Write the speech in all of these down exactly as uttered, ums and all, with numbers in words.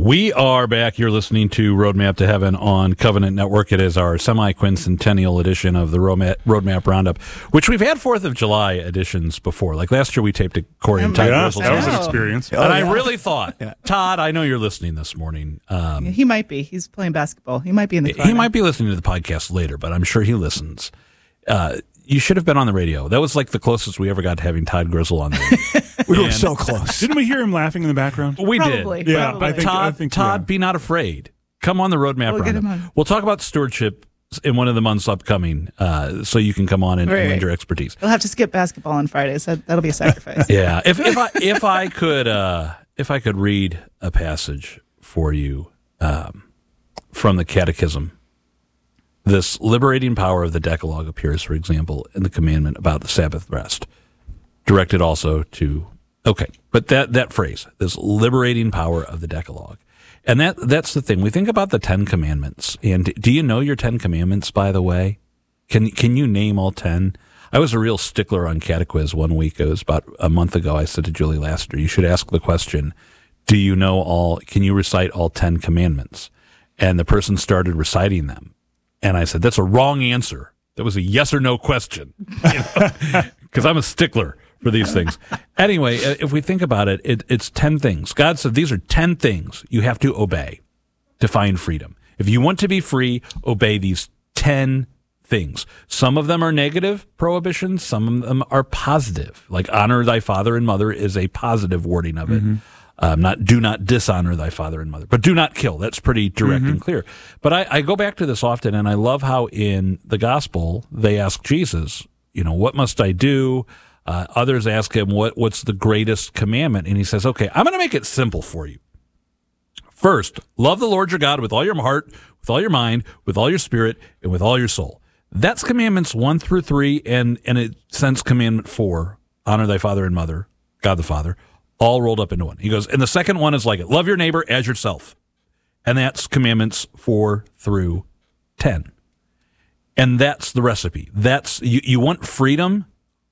We are back. You're listening to Roadmap to Heaven on Covenant Network. It is our semi-quincentennial edition of the Roadmap, Roadmap Roundup, which we've had fourth of July editions before. Like last year, we taped it Corey and Todd. Yeah, Grizzle. that was an experience. And Oh, I yeah. really thought, Todd, I know you're listening this morning. Um, He might be. He's playing basketball. He might be in the car. he might be listening to the podcast later, but I'm sure he listens. Uh, you should have been on the radio. That was like the closest we ever got to having Todd Grizzle on the radio. We were And- so close. Didn't we hear him laughing in the background? We Probably, did. Yeah, probably. I think- Todd, think, Todd yeah. be not afraid. Come on the Roadmap We'll get Roundup. him on. We'll talk about stewardship in one of the months upcoming, uh, so you can come on and, Right, and lend right. your expertise. We'll have to skip basketball on Fridays. That, that'll be a sacrifice. Yeah, if if I if I could uh, if I could read a passage for you um, from the Catechism. This liberating power of the Decalogue appears, for example, in the commandment about the Sabbath rest, directed also to, okay, but that, that phrase, this liberating power of the Decalogue. And that that's the thing. We think about the Ten Commandments. And do you know your Ten Commandments, by the way? Can can you name all ten? I was a real stickler on Catequiz one week. It was about a month ago. I said to Julie Lassiter, you should ask the question, do you know all, can you recite all Ten Commandments? And the person started reciting them. And I said, that's a wrong answer. That was a yes or no question. Because I'm a stickler for these things. Anyway, if we think about it, it, it's ten things. God said these are ten things you have to obey to find freedom. If you want to be free, obey these ten things. Some of them are negative prohibitions. Some of them are positive. Like honor thy father and mother is a positive wording of it. Mm-hmm. Um, not do not dishonor thy father and mother, but do not kill. That's pretty direct mm-hmm. and clear. But I, I go back to this often, and I love how in the gospel they ask Jesus, you know, what must I do? Uh, others ask him, what what's the greatest commandment? And he says, okay, I'm going to make it simple for you. First, love the Lord your God with all your heart, with all your mind, with all your spirit, and with all your soul. That's commandments one through three, and, and it sends commandment four, honor thy father and mother, God the Father, all rolled up into one. He goes, and the second one is like it. Love your neighbor as yourself. And that's commandments four through ten. And that's the recipe. That's you, you want freedom?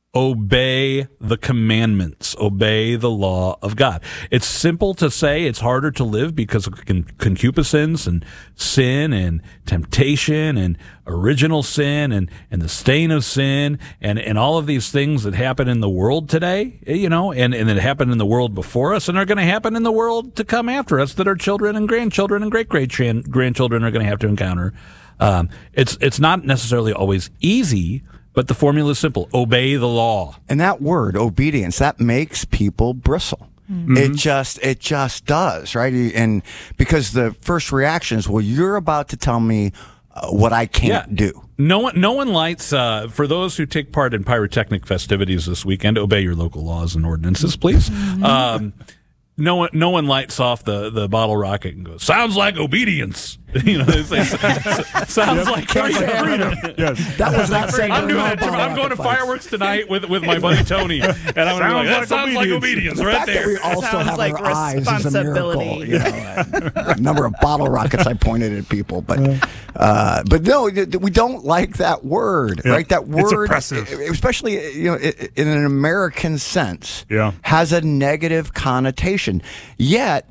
Obey the commandments. Obey the law of God. It's simple to say. It's harder to live because of con- concupiscence and sin and temptation and original sin and, and the stain of sin and, and all of these things that happen in the world today, you know, and, and that happened in the world before us and are going to happen in the world to come after us that our children and grandchildren and great-great-grandchildren are going to have to encounter. Um, it's it's not necessarily always easy, but the formula is simple. Obey the law. And that word, obedience, that makes people bristle. Mm-hmm. It just it just does, right? And because the first reaction is, well, you're about to tell me uh, what I can't yeah. do. No one, no one lights, uh, for those who take part in pyrotechnic festivities this weekend, obey your local laws and ordinances, please. Mm-hmm. Um, no one, no one lights off the, the bottle rocket and goes, sounds like obedience. You know, it's, it's, it's, sounds yep. like sounds freedom. Like freedom. Yes. That was not said. I'm doing it. I'm going to fireworks tonight with, with my buddy Tony, and I'm going to be like, that like sounds like obedience the right fact there. That we all still have like our eyes is a miracle. responsibility. You know, the number of bottle rockets I pointed at people, but uh, but no, we don't like that word, yeah. right? That word, it's oppressive, especially you know, in an American sense, yeah. has a negative connotation. Yet,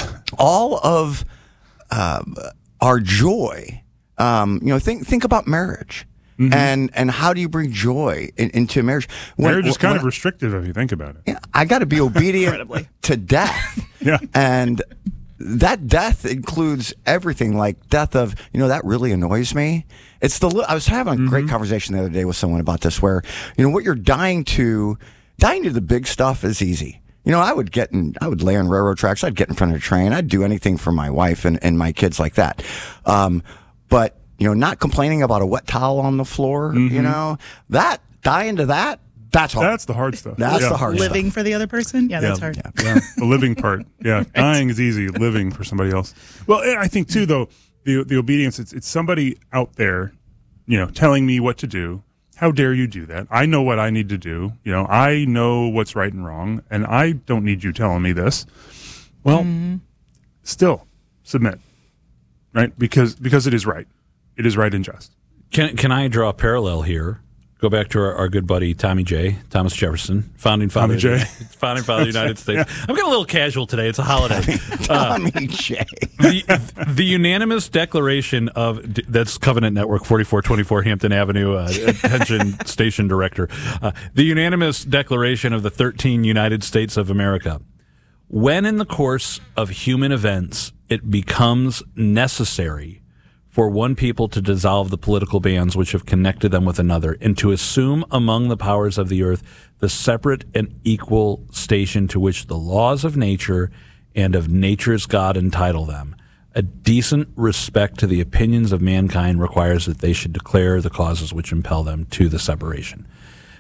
all of um, our joy, um, you know, think think about marriage. Mm-hmm. And and how do you bring joy in, into marriage? When, marriage is kind when, of restrictive if you think about it. Yeah, I got to be obedient to death. Yeah, and that death includes everything, like death of you know that really annoys me. It's the I was having a mm-hmm. great conversation the other day with someone about this, where you know what you're dying to, dying to the big stuff is easy. You know, I would get in, I would lay on railroad tracks. I'd get in front of a train. I'd do anything for my wife and, and my kids like that. Um, but, you know, not complaining about a wet towel on the floor, mm-hmm. you know, that, dying to that, that's hard. That's the hard stuff. That's yeah. the hard Living stuff. for the other person? Yeah, that's yeah, hard. Yeah. yeah. The living part. Yeah. Right. Dying is easy. Living for somebody else. Well, I think, too, though, the the obedience, it's, it's somebody out there, you know, telling me what to do. How dare you do that? I know what I need to do. You know, I know what's right and wrong, and I don't need you telling me this. Well, mm-hmm. still submit, right? Because because it is right. It is right and just. Can can I draw a parallel here? go back to our, our good buddy Tommy J, Thomas Jefferson, founding father, Tommy J. founding father of the United States. I'm getting a little casual today. It's a holiday. Tommy uh, J. the, the unanimous declaration of that's Covenant Network, forty-four twenty-four Hampton Avenue, uh, attention station director. Uh, the unanimous declaration of the thirteen United States of America. When in the course of human events it becomes necessary for one people to dissolve the political bands which have connected them with another, and to assume among the powers of the earth the separate and equal station to which the laws of nature and of nature's God entitle them, a decent respect to the opinions of mankind requires that they should declare the causes which impel them to the separation.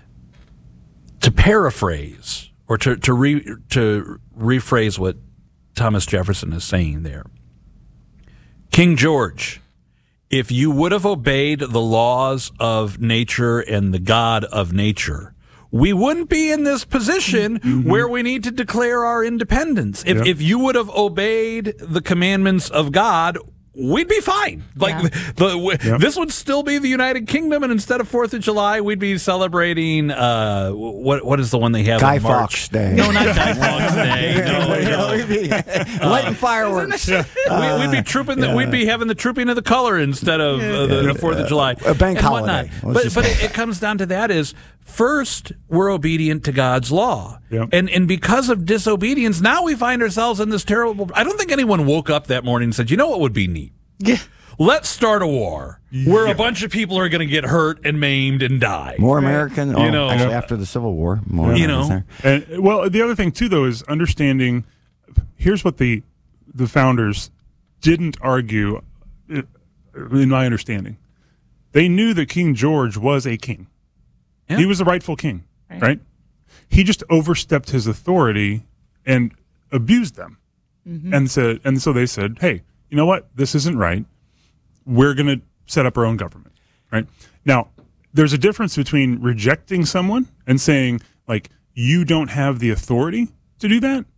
To paraphrase, or to to, re, to rephrase what Thomas Jefferson is saying there, King George, if you would have obeyed the laws of nature and the God of nature, we wouldn't be in this position mm-hmm. where we need to declare our independence. If, yep. if you would have obeyed the commandments of God, we'd be fine. Like Yeah. the, the, Yep. this would still be the United Kingdom, and instead of Fourth of July, we'd be celebrating uh, what what is the one they have? Guy in March? Fawkes Day. No, not Guy Fawkes Day. No, no. Lighting fireworks. we, we'd be trooping. The, We'd be having the trooping of the color instead of uh, the, the Fourth of July. A bank and holiday. whatnot. Let's But just- but it, it comes down to that: is first we're obedient to God's law, Yep. and and because of disobedience, now we find ourselves in this terrible. I don't think anyone woke up that morning and said, "You know what would be neat? Yeah. Let's start a war where a bunch of people are going to get hurt and maimed and die." More American. Oh, You know- actually, after the Civil War, more You Americans know. there. And well, the other thing too, though, is understanding. Here's what the the founders didn't argue. uh, In my understanding, they knew that King George was a king. Yeah. He was the rightful king, Right. right? He just overstepped his authority and abused them, and said, and so they said, "Hey, you know what? This isn't right. We're going to set up our own government." Right now, there's a difference between rejecting someone and saying, like, you don't have the authority to do that,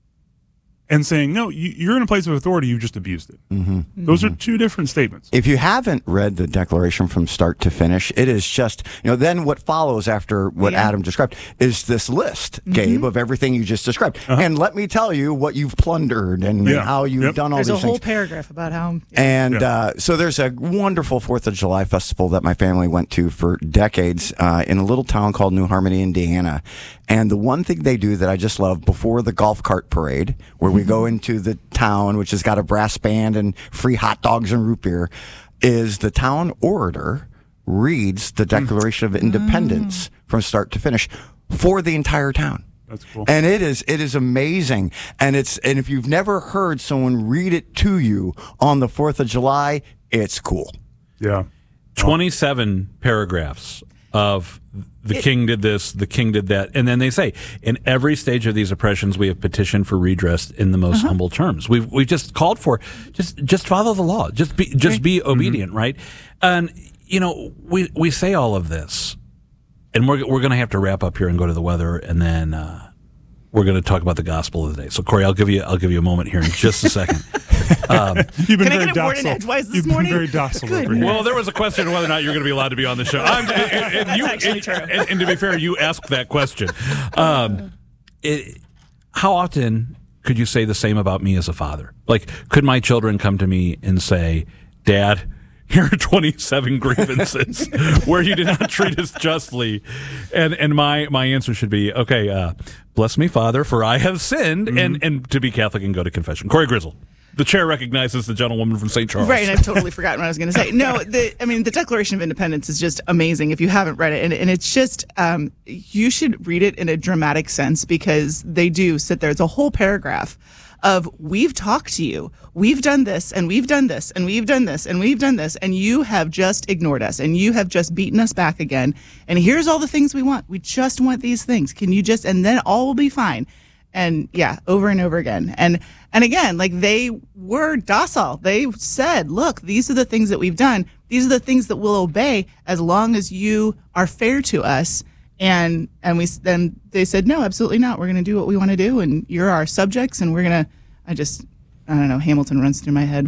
and saying, no, you, you're in a place of authority, you just abused it. Mm-hmm. Those are two different statements. If you haven't read the Declaration from start to finish, it is just, you know, then what follows after what Yeah. Adam described is this list, Gabe, of everything you just described. Uh-huh. And let me tell you what you've plundered and Yeah. how you've Yep. done all There's a these whole things. paragraph about how. And Yeah. uh, so there's a wonderful Fourth of July festival that my family went to for decades uh, in a little town called New Harmony, Indiana. And the one thing they do that I just love before the golf cart parade, where we go into the town, which has got a brass band and free hot dogs and root beer, is the town orator reads the Declaration of Independence from start to finish for the entire town. That's cool. And it is it is amazing. And it's and if you've never heard someone read it to you on the Fourth of July, it's cool. Yeah. twenty-seven paragraphs of the king did this, the king did that. And then they say, in every stage of these oppressions, we have petitioned for redress in the most humble terms. We've we've just called for, just just follow the law. Just be just be obedient, right? And, you know, we, we say all of this, and we're, we're going to have to wrap up here and go to the weather, and then uh, we're going to talk about the gospel of the day. So, Corey, I'll give you I'll give you a moment here in just a second. Um, You've been Can I very get a word in docile. edgewise this You've morning? been very docile Good. over here. Well, there was a question of whether or not you're going to be allowed to be on the show. I'm, and, and, and you, actually and, true. And, and to be fair, you asked that question. Um, it, how often could you say the same about me as a father? Like, could my children come to me and say, "Dad, here are twenty-seven grievances where you did not treat us justly," and and my my answer should be, "Okay, uh, bless me, Father, for I have sinned," Mm-hmm. and and to be Catholic and go to confession. Corey Grizzle. The chair recognizes the gentlewoman from Saint Charles. Right, and I've totally forgotten what I was going to say. No, the, I mean, the Declaration of Independence is just amazing if you haven't read it. And, and it's just, um, you should read it in a dramatic sense because they do sit there. It's a whole paragraph of, we've talked to you, we've done this, and we've done this, and we've done this, and we've done this, and you have just ignored us, and you have just beaten us back again. And here's all the things we want. We just want these things. Can you just, and then all will be fine. And yeah, over and over again. And and again, like they were docile. They said, look, these are the things that we've done. These are the things that we'll obey as long as you are fair to us. And and we then they said, no, absolutely not. We're going to do what we want to do. And you're our subjects. And we're going to, I just, I don't know, Hamilton runs through my head.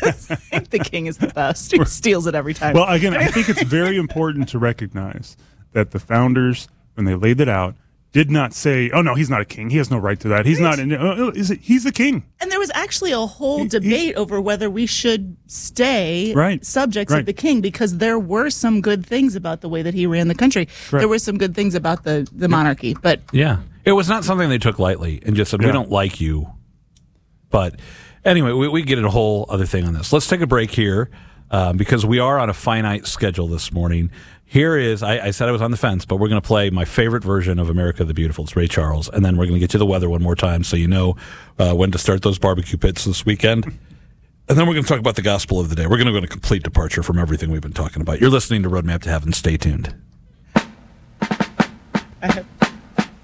The king is the best. He steals it every time. Well, again, I think it's very important to recognize that the founders, when they laid it out, did not say, "Oh no, he's not a king. He has no right to that. He's right. not. In, uh, is it, he's the king." And there was actually a whole he, debate he, over whether we should stay right, subjects right. of the king, because there were some good things about the way that he ran the country. Correct. There were some good things about the, the monarchy, but yeah, it was not something they took lightly and just said, "We yeah. don't like you." But anyway, we, we get a whole other thing on this. Let's take a break here um, because we are on a finite schedule this morning. Here is, I, I said I was on the fence, but we're going to play my favorite version of America the Beautiful. It's Ray Charles. And then we're going to get you the weather one more time so you know uh, when to start those barbecue pits this weekend. And then we're going to talk about the gospel of the day. We're going to go on a complete departure from everything we've been talking about. You're listening to Roadmap to Heaven. Stay tuned. I have